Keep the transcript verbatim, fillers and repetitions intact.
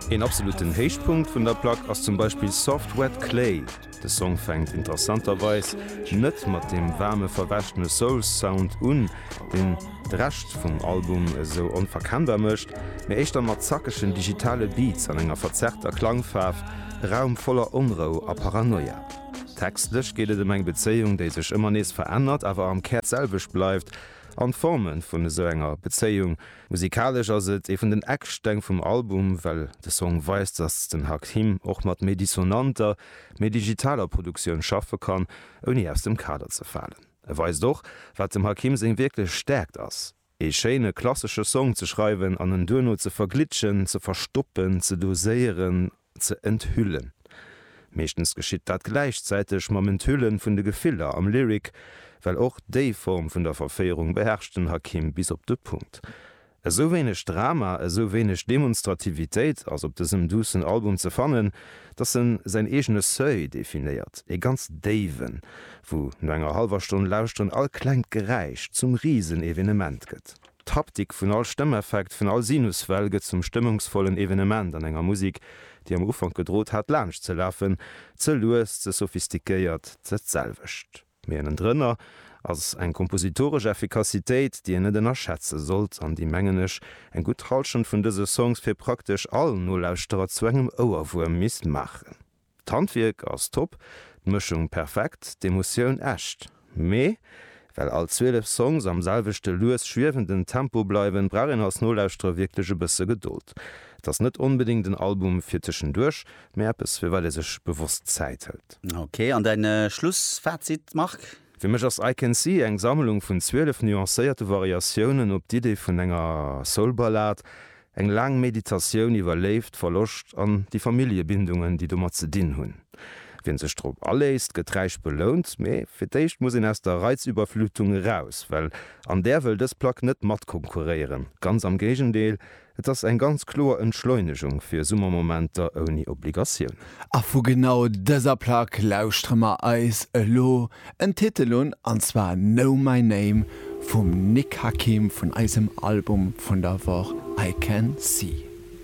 Ein absoluten Heichpunkt vun der Plaque ass zum Beispiel Soft Wet Clay. De Song fängt interessanterweis net mat dem wärme verwäschene Soul-Sound un, den drecht vum Album so unverkennbar mëcht, mé eichter mat zackeschen digitale Beats an enger verzerrter Klangfaf, Raum voller Unruh a Paranoia. Textlech geht dem eng Bezeung, déi sech immer nees verändert, awer am Kern selvech bleibt, an Formen vun so enger Bezeung. Musikalisch ass et e vun den Ecksteng vum Album, well de Song weist, dats den Hakim och mat méi dissonanter, méi digitaler Produktionioun schaffe kann, oni aus dem Kader ze fallen. Er weis doch, wat dem Hakim seg wirklich stärkt ass. E chéine klassische Song ze schreiben, an den Duno ze verglitschen, ze verstoppen, ze doséieren, ze enthüllen. Meeschtens geschitt dat gleichzeitig mam Enthüllen vun de Gefiller am Lyrik, weil auch déi Form vun der Verfeierung beherrschten Hakim bis op de Punkt. E so wenig Drama, e so wenig Demonstrativitéit, als op diesem dussen Album ze fannen, dat en sein egene Seuil definiert, e ganz Daven, wo no enger halber Stunde lauscht und all kleint gereicht zum Riesenevenement gëtt. Taptik vun all Stimmeffekt vun all Sinuswelge zum stimmungsvollen Evenement an enger Musik, die am Ufang gedroht hat, Lunch ze laffen, ze loes, ze sophistikéiert, ze zelwecht. Meer en Drënner ass eng kompositorsche Effikazitéit, die enne den erschätze sollt an die Mengenech eng gut Halschen vun dese Songs fir praktisch allen Nolauusterer zwengem Owerwurm mismachen. D'Handwerk ass top, d'Mëchung perfekt, d'Emoioun ächt. Mee, well all zwölf Songs am selwechte Lues schwwenden Tempo bleiwen, brachen ass Nolauusterer wirklichklege bësse Geduld. Das net unbedingt den Album fir Tischen durch, mehr bis für weil er sech bewusst Zeit hält. Okay, an deine Schlussfazit mach? Für mich als I Can See eng Sammlung von zwölf nuancéierte Variationen op die Idee vun enger Soulballad, eng lang Meditation überlebt, verlocht an die Familiebindungen, die du mat ze din hunn. Wenn se Strop alles getreich belohnt, méi firéischt muss in aus der Reizüberflutung raus, weil an der will des Plaque net mat konkurrieren. Ganz am Gegendeel, et ass eng ganz klor Entschleunigung fir Summermomenter oni Obligationun. A wo genau déser Plaque lausstrmmer eis elo en Titelun anzwa Know My Name vum Nick Hakim vun eisem Album vun der Woch I Can See.